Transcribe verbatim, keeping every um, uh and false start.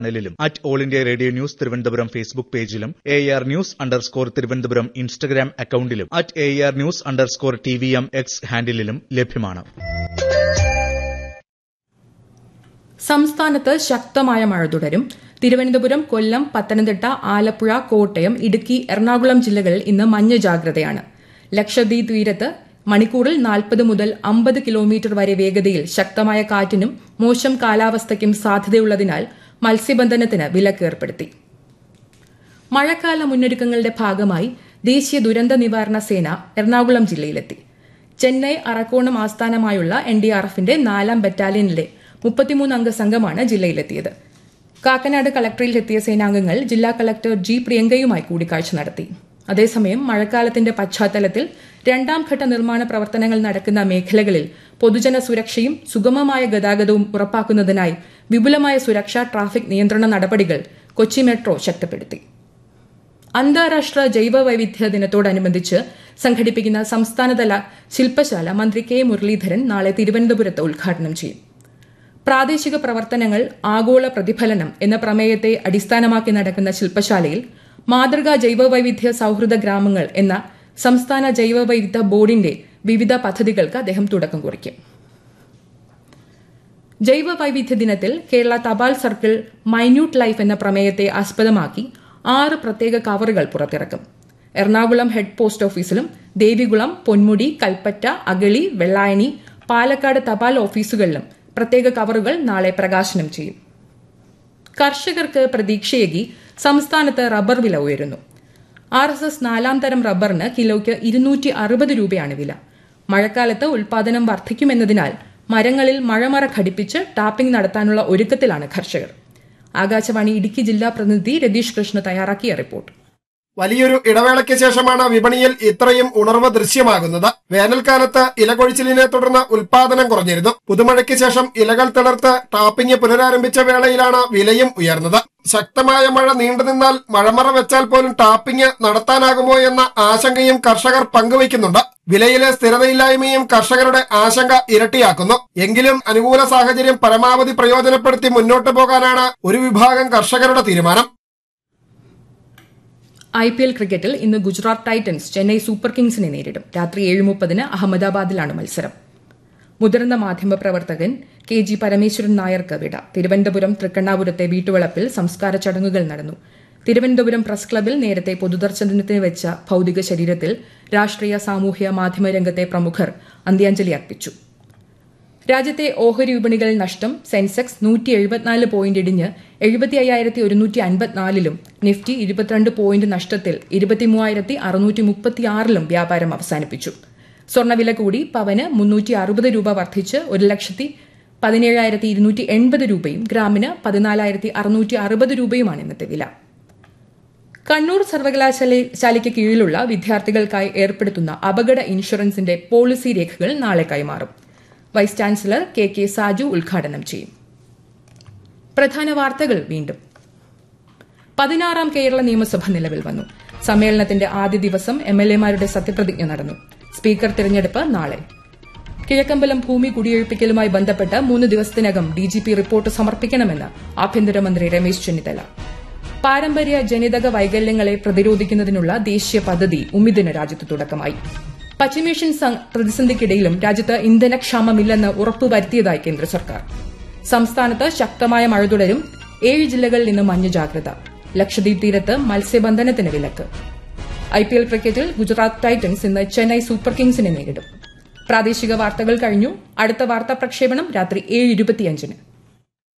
ചാനലിലും at all India radio news Thiruvananthapuram Facebook പേജിലും A R news underscore Thiruvananthapuram Instagram അക്കൌണ്ടിലും at A R news underscore T V M X ഹാൻഡിലും ലഭ്യമാണ്. സംസ്ഥാനത്ത് ശക്തമായ മഴ തുടരും. തിരുവനന്തപുരം, കൊല്ലം, പത്തനംതിട്ട, ആലപ്പുഴ, കോട്ടയം, ഇടുക്കി, എറണാകുളം ജില്ലകളിൽ ഇന്ന് മഞ്ഞ ജാഗ്രതയാണ്. ലക്ഷദ്വീപ് തീരത്ത് മണിക്കൂറിൽ നാൽപ്പത് മുതൽ അമ്പത് കിലോമീറ്റർ വരെ വേഗതയിൽ ശക്തമായ കാറ്റിനും മോശം കാലാവസ്ഥയ്ക്കും സാധ്യതയുള്ളതിനാൽ മത്സ്യബന്ധനത്തിന് വിലക്ക് ഏർപ്പെടുത്തി. മഴക്കാല മുന്നൊരുക്കങ്ങളുടെ ഭാഗമായി ദേശീയ ദുരന്ത നിവാരണ സേന എറണാകുളം ജില്ലയിലെത്തി. ചെന്നൈ അറക്കോണം ആസ്ഥാനമായുള്ള എൻ ഡി ആർ എഫിന്റെ നാലാം ബറ്റാലിയനിലെ മുപ്പത്തിമൂന്ന് അംഗ സംഘമാണ് ജില്ലയിലെത്തിയത്. കാക്കനാട് കളക്ടറേറ്റിലെത്തിയ സേനാംഗങ്ങൾ ജില്ലാ കളക്ടർ ജി പ്രിയങ്കയുമായി കൂടിക്കാഴ്ച നടത്തി. അതേസമയം മഴക്കാലത്തിന്റെ പശ്ചാത്തലത്തിൽ രണ്ടാംഘട്ട നിർമ്മാണ പ്രവർത്തനങ്ങൾ നടക്കുന്ന മേഖലകളിൽ പൊതുജന സുരക്ഷയും സുഗമമായ ഗതാഗതവും ഉറപ്പാക്കുന്നതിനായി വിപുലമായ സുരക്ഷാ ട്രാഫിക് നിയന്ത്രണ നടപടികൾ കൊച്ചി മെട്രോ ശക്തിപ്പെടുത്തി. അന്താരാഷ്ട്ര ജൈവ വൈവിധ്യ ദിനത്തോടനുബന്ധിച്ച് സംഘടിപ്പിക്കുന്ന സംസ്ഥാനതല ശില്പശാല മന്ത്രി കെ മുരളീധരൻ നാളെ തിരുവനന്തപുരത്ത് ഉദ്ഘാടനം ചെയ്യും. പ്രാദേശിക പ്രവർത്തനങ്ങൾ ആഗോള പ്രതിഫലനം എന്ന പ്രമേയത്തെ അടിസ്ഥാനമാക്കി നടക്കുന്ന ശില്പശാലയിൽ മാതൃകാ ജൈവവൈവിധ്യ സൌഹൃദ ഗ്രാമങ്ങൾ എന്ന സംസ്ഥാന ജൈവവൈവിധ്യ ബോർഡിന്റെ വിവിധ പദ്ധതികൾക്ക് അദ്ദേഹം തുടക്കം കുറിക്കും. ജൈവവൈവിധ്യ ദിനത്തിൽ കേരള തപാൽ സർക്കിൾ മൈന്യൂട്ട് ലൈഫ് എന്ന പ്രമേയത്തെ ആസ്പദമാക്കി ആറ് പ്രത്യേക കവറുകൾ പുറത്തിറക്കും. എറണാകുളം ഹെഡ് പോസ്റ്റ് ഓഫീസിലും ദേവികുളം, പൊന്മുടി, കൽപ്പറ്റ, അഗളി, വെള്ളായണി, പാലക്കാട് തപാൽ ഓഫീസുകളിലും പ്രത്യേക കവറുകൾ നാളെ പ്രകാശനം ചെയ്യും. കർഷകർക്ക് പ്രതീക്ഷയേകി സംസ്ഥാനത്ത് റബ്ബർ വില ഉയരുന്നു. ആർ എസ് എസ് നാലാം തരം റബ്ബറിന് കിലോയ്ക്ക് ഇരുന്നൂറ്റി അറുപത് രൂപയാണ് വില. മഴക്കാലത്ത് ഉൽപാദനം വർദ്ധിക്കുമെന്നതിനാൽ മരങ്ങളിൽ മഴമറ ഘടിപ്പിച്ച് ടാപ്പിംഗ് നടത്താനുള്ള ഒരുക്കത്തിലാണ് കർഷകർ. ആകാശവാണി ഇടുക്കി ജില്ലാ പ്രതിനിധി രതീഷ് കൃഷ്ണ തയ്യാറാക്കിയ റിപ്പോർട്ട്. വലിയൊരു ഇടവേളയ്ക്ക് ശേഷമാണ് വിപണിയിൽ ഇത്രയും ഉണർവ് ദൃശ്യമാകുന്നത്. വേനൽക്കാലത്ത് ഇലകൊഴിച്ചിലിനെ തുടർന്ന് ഉൽപാദനം കുറഞ്ഞിരുന്നു. പുതുമഴയ്ക്ക് ശേഷം ഇലകൾ തിളർത്ത് ടാപ്പിംഗ് പുനരാരംഭിച്ച വേളയിലാണ് വിലയും ഉയർന്നത്. ശക്തമായ മഴ നീണ്ടുനിന്നാൽ മഴമറ വെച്ചാൽ പോലും ടാപ്പിംഗ് നടത്താനാകുമോ എന്ന ആശങ്കയും കർഷകർ പങ്കുവയ്ക്കുന്നുണ്ട്. വിലയിലെ സ്ഥിരതയില്ലായ്മയും കർഷകരുടെ ആശങ്ക ഇരട്ടിയാക്കുന്നു. എങ്കിലും അനുകൂല സാഹചര്യം പരമാവധി പ്രയോജനപ്പെടുത്തി മുന്നോട്ടു പോകാനാണ് ഒരു വിഭാഗം കർഷകരുടെ തീരുമാനം. ഐ പി എൽ ക്രിക്കറ്റിൽ ഇന്ന് ഗുജറാത്ത് ടൈറ്റൻസ് ചെന്നൈ സൂപ്പർ കിങ്സിനെ നേരിടും. രാത്രി ഏഴ് മുപ്പതിന് അഹമ്മദാബാദിലാണ് മത്സരം. മുതിർന്ന മാധ്യമപ്രവർത്തകൻ കെ ജി പരമേശ്വരൻ നായർക്ക് വിട. തിരുവനന്തപുരം തൃക്കണ്ണാപുരത്തെ വീട്ടുവളപ്പിൽ സംസ്കാര ചടങ്ങുകൾ നടന്നു. തിരുവനന്തപുരം പ്രസ് ക്ലബിൽ നേരത്തെ പൊതുദർശനത്തിന് വെച്ച ഭൌതിക ശരീരത്തിൽ രാഷ്ട്രീയ സാമൂഹ്യ മാധ്യമ രംഗത്തെ പ്രമുഖർ അന്ത്യാഞ്ജലി അർപ്പിച്ചു. രാജ്യത്തെ ഓഹരി വിപണികളിൽ നഷ്ടം. സെൻസെക്സ് നൂറ്റി എഴുപത്തിനാല് പോയിന്റ് ഇടിഞ്ഞ് എഴുപത്തി അയ്യായിരത്തി ഒരുന്നൂറ്റി അൻപത്തിനാലിലും നിഫ്റ്റി ഇരുപത്തിരണ്ട് പോയിന്റ് നഷ്ടത്തിൽ ഇരുപത്തിമൂവായിരത്തി അറുന്നൂറ്റി മുപ്പത്തിയാറിലും വ്യാപാരം അവസാനിപ്പിച്ചു. സ്വർണ്ണവില കൂടി പവന് മുന്നൂറ്റി അറുപത് രൂപ വർദ്ധിച്ച് ഒരു ലക്ഷത്തി പതിനേഴായിരത്തി ഇരുന്നൂറ്റി എൺപത് രൂപയും ഗ്രാമിന് പതിനാലായിരത്തി അറുന്നൂറ്റി അറുപത് രൂപയുമാണ് ഇന്നത്തെ വില. കണ്ണൂർ സർവകലാശാലയ്ക്ക് കീഴിലുള്ള വിദ്യാർത്ഥികൾക്കായി ഏർപ്പെടുത്തുന്ന അപകട ഇൻഷുറൻസിന്റെ പോളിസി രേഖകൾ നാളെ കൈമാറും. Vice chancellor K K Saju ഉദ്ഘാടനം ചെയ്യും. പ്രധാന വാർത്തകൾ വീണ്ടും. പതിനാറാം കേരള നിയമസഭ നിലവിൽ വന്നു. സമ്മേളനത്തിന്റെ ആദ്യ ദിവസം എം എൽ എമാരുടെ സത്യപ്രതിജ്ഞ നടന്നു. സ്പീക്കർ തിരഞ്ഞെടുപ്പ് നാളെ. കിഴക്കമ്പലം ഭൂമി കുടിയൊഴിപ്പിക്കലുമായി ബന്ധപ്പെട്ട് മൂന്ന് ദിവസത്തിനകം ഡിജിപി റിപ്പോർട്ട് സമർപ്പിക്കണമെന്ന് ആഭ്യന്തരമന്ത്രി രമേശ് ചെന്നിത്തല. പാരമ്പര്യ ജനിതക വൈകല്യങ്ങളെ പ്രതിരോധിക്കുന്നതിനുള്ള ദേശീയ പദ്ധതി ഉമ്മിദിന് രാജ്യത്ത് തുടക്കമായി. പശ്ചിമേഷ്യൻ പ്രതിസന്ധിക്കിടയിലും രാജ്യത്ത് ഇന്ധനക്ഷാമമില്ലെന്ന് ഉറപ്പുവരുത്തിയതായി കേന്ദ്ര സർക്കാർ. സംസ്ഥാനത്ത് ശക്തമായ മഴ തുടരും. ഏഴ് ജില്ലകളിൽ ഇന്ന് മഞ്ഞ ജാഗ്രത. ലക്ഷദ്വീപ് തീരത്ത് മത്സ്യബന്ധനത്തിന് വിലക്ക്. ഐ പി എൽ ക്രിക്കറ്റിൽ ഗുജറാത്ത് ടൈറ്റൻസ് ഇന്ന് ചെന്നൈ സൂപ്പർ കിങ്സിനെ നേരിടും. പ്രാദേശിക വാർത്തകൾ കഴിഞ്ഞു. അടുത്ത വാർത്താ പ്രക്ഷേപണം രാത്രി ഏഴ് ഇരുപത്തിയഞ്ചിന്.